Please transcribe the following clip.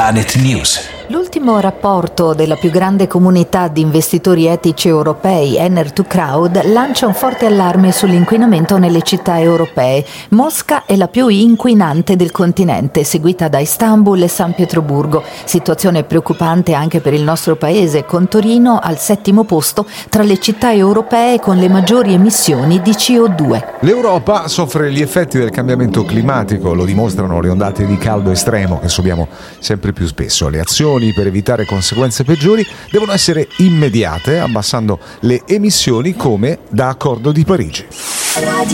Planet News. L'ultimo rapporto della più grande comunità di investitori etici europei, Enter2Crowd, lancia un forte allarme sull'inquinamento nelle città europee. Mosca è la più inquinante del continente, seguita da Istanbul e San Pietroburgo. Situazione preoccupante anche per il nostro paese, con Torino al 7° posto tra le città europee con le maggiori emissioni di CO2. L'Europa soffre gli effetti del cambiamento climatico, lo dimostrano le ondate di caldo estremo che subiamo sempre più spesso. Le azioni per evitare conseguenze peggiori devono essere immediate, abbassando le emissioni come da Accordo di Parigi.